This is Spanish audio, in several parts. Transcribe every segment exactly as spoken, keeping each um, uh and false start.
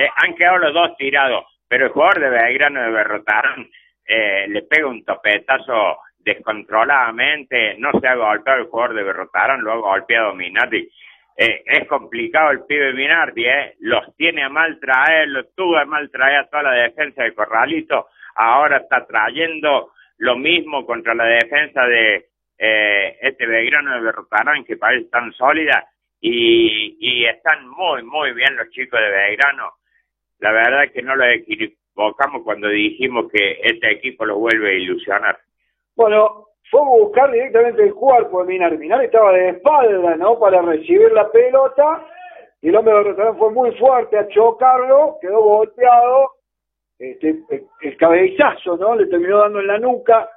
eh, han quedado los dos tirados, pero el jugador de Belgrano de Berrotarán eh, le pega un topetazo descontroladamente, no se ha golpeado el jugador de Berrotarán, lo ha golpeado Minardi. Eh, es complicado el pibe Minardi, eh, los tiene a mal traer, los tuvo a mal traer a toda la defensa de Corralito, ahora está trayendo lo mismo contra la defensa de eh, este Belgrano de Berrotarán, que parece tan sólida, y, y están muy, muy bien los chicos de Belgrano. La verdad es que no los equivocamos cuando dijimos que este equipo lo vuelve a ilusionar. Bueno, fue a buscar directamente el cuerpo de Minardi. Minardi estaba de espalda, ¿no?, para recibir la pelota, y el hombre de Berrotarán fue muy fuerte a chocarlo, quedó golpeado, este, el, el cabezazo, ¿no?, le terminó dando en la nuca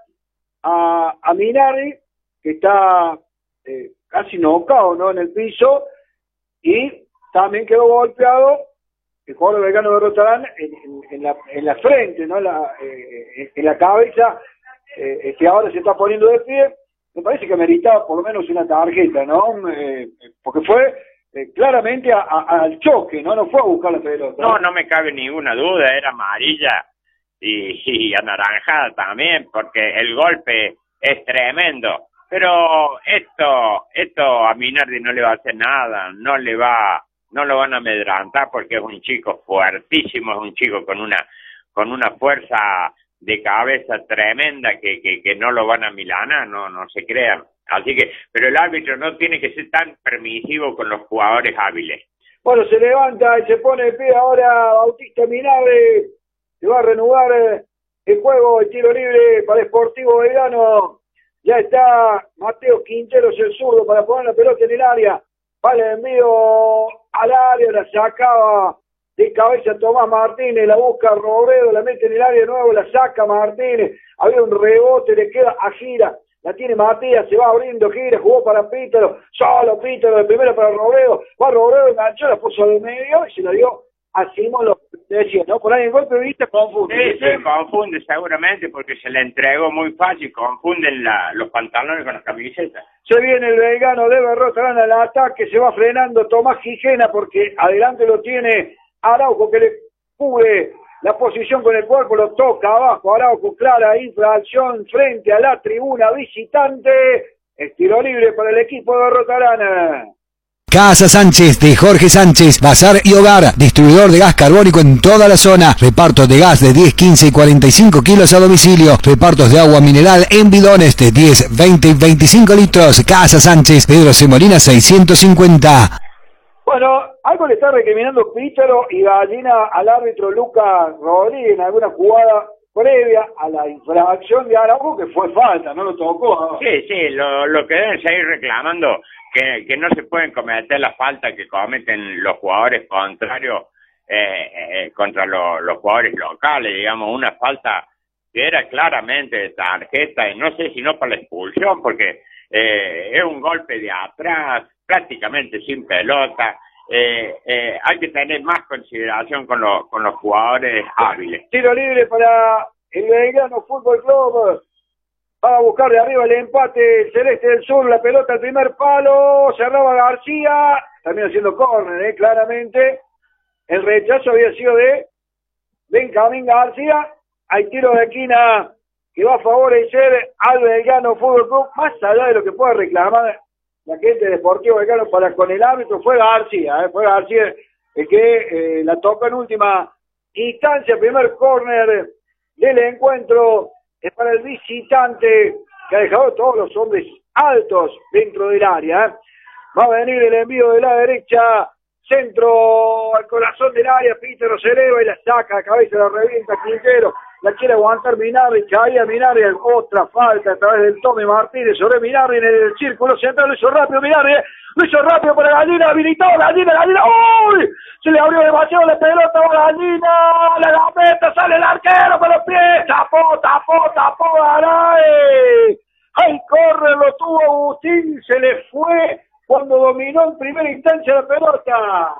a, a Minardi, que está eh, casi nocao, ¿no?, en el piso, y también quedó golpeado el jugador de Belgrano de Berrotarán en, en, en, la, en la frente, ¿no?, la, eh, en la cabeza, eh, que ahora se está poniendo de pie. Me parece que meritaba por lo menos una tarjeta, ¿no?, eh, porque fue eh, claramente a, a, al choque, ¿no?, no fue a buscar la pelota. No, no me cabe ninguna duda, era amarilla y, y anaranjada también, porque el golpe es tremendo. Pero esto, esto a Minardi no le va a hacer nada, no le va, no lo van a amedrantar porque es un chico fuertísimo, es un chico con una, con una fuerza de cabeza tremenda que, que, que no lo van a milanar, no, no se crean. Así que, pero el árbitro no tiene que ser tan permisivo con los jugadores hábiles. Bueno, se levanta y se pone de pie ahora Bautista Minardi, se va a reanudar el juego, el tiro libre para Sportivo Belgrano. Ya está Mateo Quinteros, el zurdo, para poner la pelota en el área. Vale, el envío al área, la sacaba de cabeza Tomás Martínez, la busca Robredo, la mete en el área de nuevo, la saca Martínez. Había un rebote, le queda a Gira. La tiene Matías, se va abriendo Gira, jugó para Pítaro, solo Pítaro, de primera para Robredo. Va Robredo, enganchó, la puso de medio y se la dio a Simón, lo que decía, ¿no? Por ahí el golpe de vista confunde. Sí, sí, confunde seguramente porque se le entregó muy fácil, confunden la, los pantalones con las camisetas. Se viene el Belgrano de Berrotarán al ataque, se va frenando Tomás Gijena porque adelante lo tiene Araujo, que le cubre la posición con el cuerpo, lo toca abajo Araujo, clara infracción frente a la tribuna visitante. Es tiro libre para el equipo de Berrotarán. Casa Sánchez de Jorge Sánchez, Bazar y Hogar, distribuidor de gas carbónico en toda la zona, repartos de gas de diez, quince y cuarenta y cinco kilos a domicilio, repartos de agua mineral en bidones de diez, veinte y veinticinco litros. Casa Sánchez, Pedro C. Molina seiscientos cincuenta. Bueno, algo le está recriminando Pítaro y Gallina al árbitro Lucas Rodríguez en alguna jugada previa a la infracción de Araujo, que fue falta, no lo tocó, ¿no? Sí, sí, lo, lo que deben seguir reclamando, que, que no se pueden cometer la falta que cometen los jugadores contrarios eh, eh, contra lo, los jugadores locales, digamos, una falta que era claramente de tarjeta, y no sé si no para la expulsión, porque eh, es un golpe de atrás, prácticamente sin pelota. Eh, eh, hay que tener más consideración con, lo, con los jugadores hábiles. Tiro libre para el Belgrano Fútbol Club. Va a buscar de arriba el empate Celeste del Sur, la pelota al primer palo, cerraba García, también haciendo córner, eh, claramente. El rechazo había sido de Benjamín García. Hay tiro de esquina que va a favorecer al Belgrano Fútbol Club, más allá de lo que pueda reclamar la gente de Deportivo Belgrano para con el árbitro. Fue García, eh, fue García el que eh, la toca en última instancia. Primer córner del encuentro es para el visitante, que ha dejado todos los hombres altos dentro del área. ¿eh? Va a venir el envío de la derecha, centro al corazón del área, Pítaro se eleva y la saca a cabeza, la revienta Quintero, la quiere aguantar Minardi, caía Minardi, otra falta a través del Tommy Martínez sobre Minardi en el círculo central, lo hizo rápido Minardi, lo hizo rápido para Gallina, habilitó Gallina, Gallina, ¡uy! Se le abrió demasiado la pelota a Gallina, la gambeta, sale el arquero con los pies, tapó, tapó, tapó, Garay, ¡ay, corre! Lo tuvo Agustín, se le fue cuando dominó en primera instancia la pelota.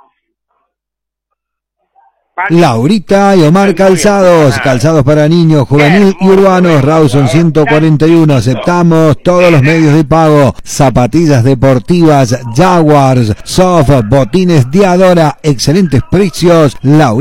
Laurita y Omar Calzados, calzados para niños, juvenil y urbanos, Rawson ciento cuarenta y uno, aceptamos todos los medios de pago, zapatillas deportivas, Jaguars, Soft, botines Diadora, excelentes precios, Laurita.